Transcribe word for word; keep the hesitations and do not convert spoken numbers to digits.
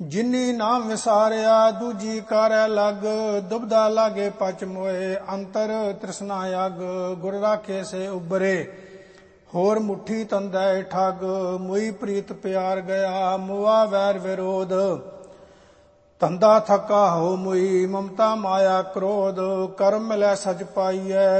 ਜਿਨੀ ਨਾਮ ਵਿਸਾਰਿਆ ਦੂਜੀ ਕਰੈ ਲਗ ਦੁਬਦਾ ਲਾਗੇ ਪਚ ਮੋਏ ਅੰਤਰ ਤ੍ਰਿਸ਼ਨਾ ਅਗ ਗੁਰ ਰਾਖੇ ਸੇ ਉਬਰੇ ਹੋਰ ਮੁਠੀ ਤੰਦੈ ਠਗ ਮੁਈ ਪ੍ਰੀਤ ਪਿਆਰ ਗਿਆ ਮੁਆ ਵੈਰ ਵਿਰੋਧ ਧੰਦਾ ਥਕਾ ਹੋ ਮੁਈ ਮਮਤਾ ਮਾਇਆ ਕ੍ਰੋਧ ਕਰਮ ਮਿਲੈ ਸਚ ਪਾਈਐ